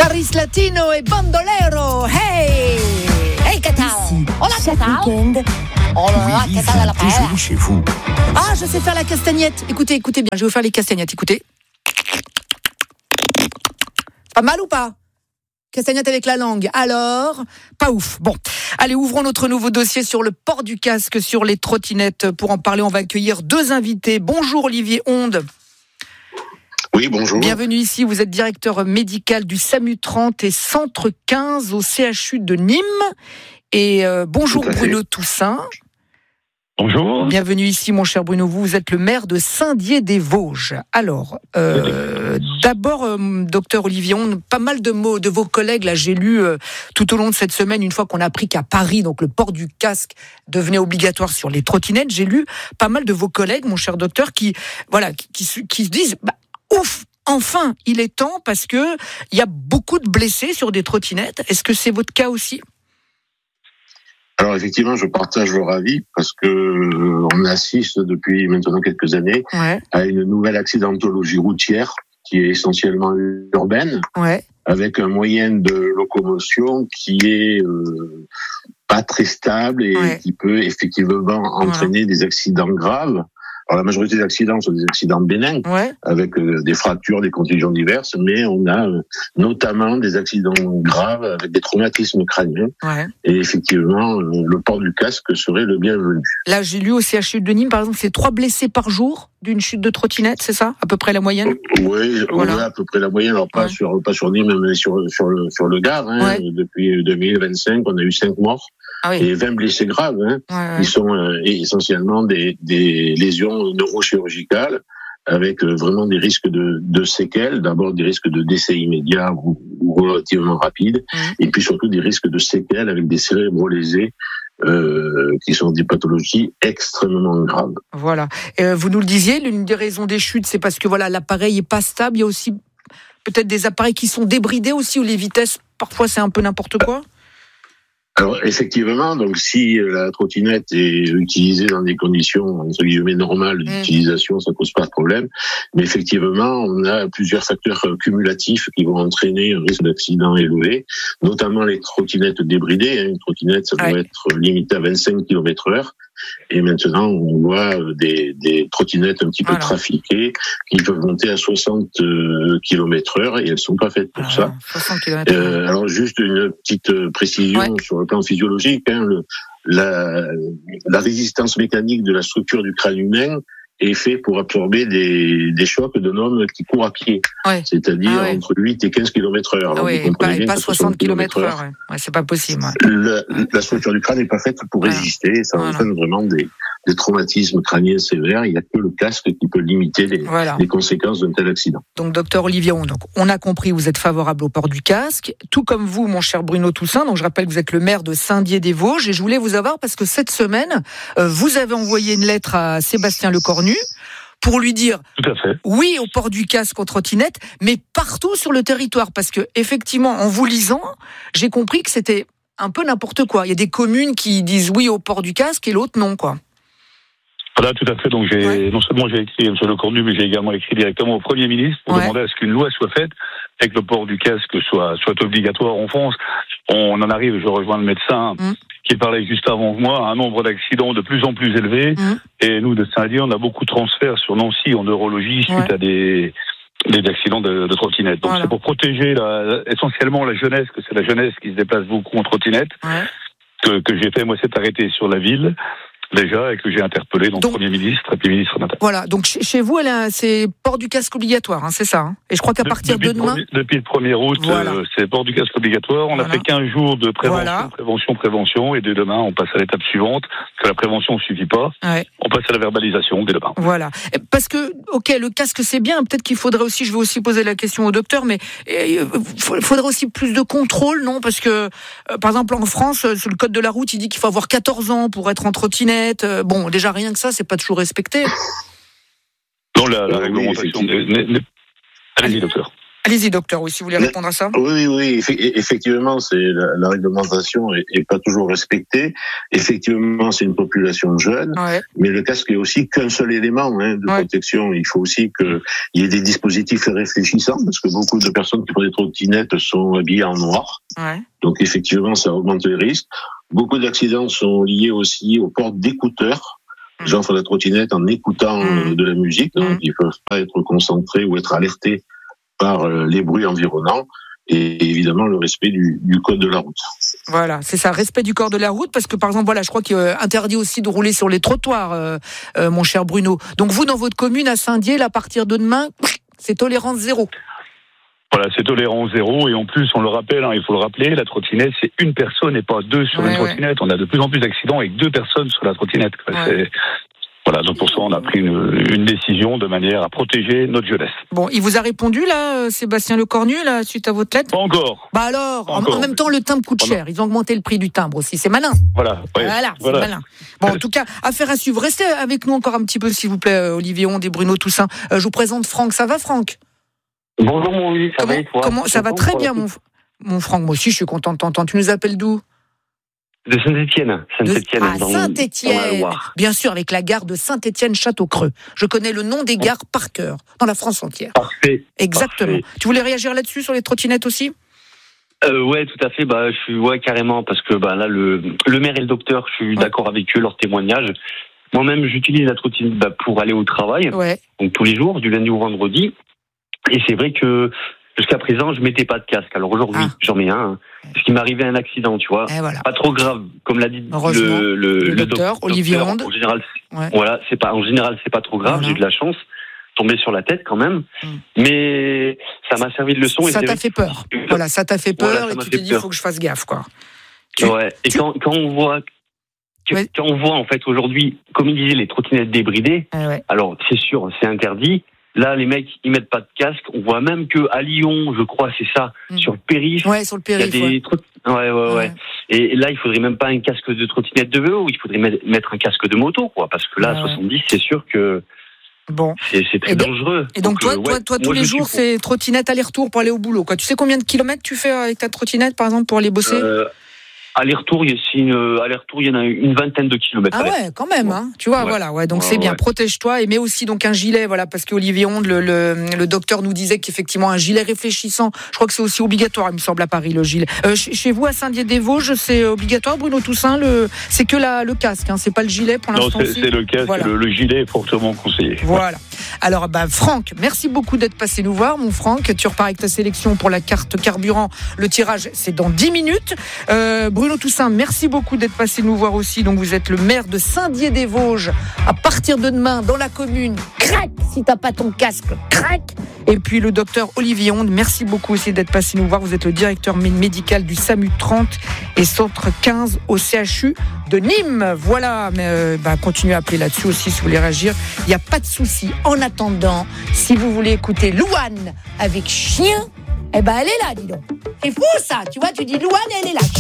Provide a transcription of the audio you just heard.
Paris Latino et Bandolero. Hey! Hey, que tal? Hola, que Chaque tal? week-end, Hola, que tal la paella? Déjeuner chez vous. Ah, je sais faire la castagnette. Écoutez bien, je vais vous faire les castagnettes, écoutez. Pas mal ou pas? Castagnette avec la langue. Alors, pas ouf. Bon, allez, ouvrons notre nouveau dossier sur le port du casque sur les trottinettes. Pour en parler, on va accueillir deux invités. Bonjour Olivier Onde. Oui, bonjour. Bienvenue ici, vous êtes directeur médical du SAMU 30 et Centre 15 au CHU de Nîmes. Et bonjour Bruno Toussaint. Bonjour. Bienvenue ici, mon cher Bruno. Vous êtes le maire de Saint-Dié-des-Vosges. Alors, d'abord, docteur Olivier Onde, pas mal de mots de vos collègues. Là, j'ai lu tout au long de cette semaine, une fois qu'on a appris qu'à Paris, donc le port du casque devenait obligatoire sur les trottinettes, j'ai lu pas mal de vos collègues, mon cher docteur, qui se disent, ouf, enfin, il est temps parce que il y a beaucoup de blessés sur des trottinettes. Est-ce que c'est votre cas aussi ? Alors effectivement, je partage leur avis parce que on assiste depuis maintenant quelques années à une nouvelle accidentologie routière qui est essentiellement urbaine, avec un moyen de locomotion qui est pas très stable et qui peut effectivement entraîner des accidents graves. Alors la majorité des accidents sont des accidents bénins, avec des fractures, des contusions diverses, mais on a notamment des accidents graves avec des traumatismes crâniens. Et effectivement, le port du casque serait le bienvenu. Là, j'ai lu au CHU de Nîmes, par exemple, c'est 3 blessés par jour d'une chute de trottinette, c'est ça, à peu près la moyenne? Oui, à peu près la moyenne. Alors pas sur Nîmes, mais sur le Gard. Depuis 2025, on a eu 5 morts. Et 20 blessés graves. Ils sont essentiellement des lésions neurochirurgicales avec vraiment des risques de séquelles. D'abord des risques de décès immédiat ou relativement rapides, et puis surtout des risques de séquelles avec des cérébraux lésés qui sont des pathologies extrêmement graves. Voilà. Vous nous le disiez, l'une des raisons des chutes, c'est parce que l'appareil est pas stable. Il y a aussi peut-être des appareils qui sont débridés aussi, où les vitesses, parfois c'est un peu n'importe quoi. Alors effectivement, donc si la trottinette est utilisée dans des conditions entre guillemets normales d'utilisation, ça pose pas de problème. Mais effectivement, on a plusieurs facteurs cumulatifs qui vont entraîner un risque d'accident élevé, notamment les trottinettes débridées. Une trottinette, ça doit être limité à 25 km/h. Et maintenant, on voit des trottinettes un petit peu trafiquées qui peuvent monter à 60 km/h et elles sont pas faites pour ça. 60 km/h. Alors juste une petite précision sur le plan physiologique. La résistance mécanique de la structure du crâne humain est fait pour absorber des chocs d'un homme qui court à pied, c'est-à-dire entre 8 et 15 km/h. Pas 60 km/h. C'est pas possible. La structure du crâne n'est pas faite pour résister, et ça entraîne vraiment des traumatismes crâniens sévères. Il n'y a que le casque qui peut limiter les conséquences d'un tel accident. Donc, docteur Olivier Onde, on a compris, vous êtes favorable au port du casque, tout comme vous, mon cher Bruno Toussaint. Donc, je rappelle que vous êtes le maire de Saint-Dié-des-Vosges, et je voulais vous avoir parce que cette semaine, vous avez envoyé une lettre à Sébastien Lecornu pour lui dire oui au port du casque aux trottinettes, mais partout sur le territoire, parce que effectivement, en vous lisant, j'ai compris que c'était un peu n'importe quoi. Il y a des communes qui disent oui au port du casque et l'autre non, quoi. Voilà, tout à fait. Donc non seulement j'ai écrit sur le Cornu, mais j'ai également écrit directement au Premier ministre pour demander à ce qu'une loi soit faite et que le port du casque soit obligatoire en France. On en arrive, je rejoins le médecin qui parlait juste avant moi, un nombre d'accidents de plus en plus élevé. Et nous, de Saint-Dié, on a beaucoup de transferts sur Nancy en neurologie suite à des accidents de trottinettes. Donc c'est pour protéger essentiellement la jeunesse, que c'est la jeunesse qui se déplace beaucoup en trottinette, que j'ai fait moi cet arrêté sur la ville. Déjà, et que j'ai interpellé donc Premier ministre et puis ministre de l'Intérieur. Voilà, donc chez vous, c'est port du casque obligatoire, c'est ça. Et je crois qu'à partir de demain... Depuis le 1er août, c'est port du casque obligatoire. On a fait 15 jours de prévention, et dès demain, on passe à l'étape suivante, que la prévention ne suffit pas. On passe à la verbalisation dès demain. Voilà. Parce que, le casque, c'est bien. Peut-être qu'il faudrait aussi, je vais aussi poser la question au docteur, mais il faudrait aussi plus de contrôle, non? Parce que, par exemple, en France, sur le code de la route, il dit qu'il faut avoir 14 ans pour être en trottinette. Bon, déjà rien que ça, c'est pas toujours respecté. Non, la réglementation. Allez-y, docteur. Allez-y, docteur, si vous voulez répondre à ça. Oui, effectivement, la réglementation est pas toujours respectée. Effectivement, c'est une population jeune, mais le casque est aussi qu'un seul élément de protection. Il faut aussi qu'il y ait des dispositifs réfléchissants, parce que beaucoup de personnes qui prennent des trottinettes sont habillées en noir. Donc effectivement, ça augmente les risques. Beaucoup d'accidents sont liés aussi au port d'écouteurs. Les gens font la trottinette en écoutant de la musique, donc ils peuvent pas être concentrés ou être alertés par les bruits environnants, et évidemment le respect du code de la route. Voilà, c'est ça, respect du code de la route, parce que par exemple, je crois qu'il est interdit aussi de rouler sur les trottoirs, mon cher Bruno. Donc vous, dans votre commune à Saint-Dié, à partir de demain, c'est tolérance zéro. Voilà, c'est tolérance zéro, et en plus, on le rappelle, il faut le rappeler, la trottinette, c'est une personne et pas deux sur une trottinette. On a de plus en plus d'accidents avec 2 personnes sur la trottinette. Voilà, donc pour ça, on a pris une décision de manière à protéger notre jeunesse. Bon, il vous a répondu, là, Sébastien Lecornu, là, suite à votre lettre ? Pas encore. Bah alors, en même temps, le timbre coûte cher. Ils ont augmenté le prix du timbre aussi. C'est malin. Voilà. C'est malin. Bon, en tout cas, affaire à suivre. Restez avec nous encore un petit peu, s'il vous plaît, Olivier Onde et Bruno Toussaint. Je vous présente Franck. Ça va, Franck ? Bonjour, mon Louis. Ça va et toi ? Ça va très bien, mon Franck. Moi aussi, je suis content de t'entendre. Tu nous appelles d'où ? De Saint-Étienne. Saint-Étienne. Bien sûr, avec la gare de Saint-Étienne-Château-Creux. Je connais le nom des gares par cœur, dans la France entière. Parfait. Exactement. Parfait. Tu voulais réagir là-dessus, sur les trottinettes aussi ? Ouais, tout à fait. Je suis carrément, parce que là, le maire et le docteur, je suis d'accord avec eux, leur témoignage. Moi-même, j'utilise la trottinette pour aller au travail, donc tous les jours, du lundi au vendredi. Et c'est vrai que jusqu'à présent, je mettais pas de casque. Alors aujourd'hui, j'en mets un. Parce qu'il m'est arrivé un accident, tu vois. Pas trop grave, comme l'a dit le docteur Olivier Onde. En général, c'est pas trop grave. J'ai eu de la chance, tombé sur la tête quand même. Mais ça m'a servi de leçon. Ça t'a fait peur. Voilà, ça t'a fait peur, et tu t'es dit, il faut que je fasse gaffe, quoi. Et quand on voit en fait aujourd'hui, comme il disait, les trottinettes débridées, alors c'est sûr, c'est interdit. Là, les mecs, ils mettent pas de casque. On voit même que à Lyon, je crois, c'est ça, sur le périph'. Ouais, sur le périph'. Il y a des ouais. Et là, il faudrait même pas un casque de trottinette de vélo. Il faudrait mettre un casque de moto, quoi. Parce que là, à 70, c'est sûr que c'est très dangereux. Et donc toi, tous les jours, c'est trottinette aller-retour pour aller au boulot, quoi. Tu sais combien de kilomètres tu fais avec ta trottinette, par exemple, pour aller bosser ? Aller-retour, il y en a une vingtaine de kilomètres. Ah ouais, quand même, hein. Tu vois, donc c'est bien. Protège-toi, et mets aussi donc un gilet, parce qu'Olivier Onde, le docteur nous disait qu'effectivement un gilet réfléchissant, je crois que c'est aussi obligatoire, il me semble, à Paris, le gilet. Chez vous, à Saint-Dié-des-Vosges, c'est obligatoire, Bruno Toussaint, c'est que le casque, c'est pas le gilet pour l'instant. Non, c'est le casque, le gilet est fortement conseillé. Voilà. Alors, Franck, merci beaucoup d'être passé nous voir, mon Franck. Tu repars avec ta sélection pour la carte carburant. Le tirage, c'est dans 10 minutes. Bruno Toussaint, merci beaucoup d'être passé nous voir aussi. Donc, vous êtes le maire de Saint-Dié-des-Vosges. À partir de demain, dans la commune, crac, si t'as pas ton casque, crac. Et puis, le docteur Olivier Onde, merci beaucoup aussi d'être passé nous voir. Vous êtes le directeur médical du SAMU 30 et centre 15 au CHU de Nîmes. Voilà, mais continuez à appeler là-dessus aussi si vous voulez réagir. Il n'y a pas de souci. En attendant, si vous voulez écouter Louane avec Chien, elle est là, dis donc. C'est fou ça, tu vois, tu dis Louane, elle est là.